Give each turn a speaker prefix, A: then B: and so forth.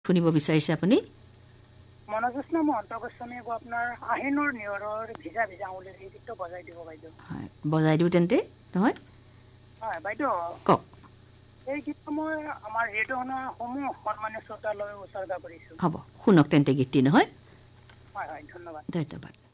A: শুনিব বিচাৰিছে আপুনি
B: মনজোৎস্না মহন্ত গোস্বামী আপোনাৰ আহিনৰ নিয়ৰৰ ভিজা ভিজা আঙুলিৰে এই গীতটো বজাই দিব বাইদেউ
A: হয় বজাই দিওঁ তেন্তে নহয়
B: হয় বাইদেউ
A: কওক
B: এই গীতটো মই আমাৰ ৰেডিঅ'খনৰ সমূহ সন্মানীয় শ্ৰোতালৈ উৎসৰ্গা কৰিছোঁ
A: হ'ব শুনক তেন্তে গীতটি নহয়
B: হয় হয় ধন্যবাদ
A: ধন্যবাদ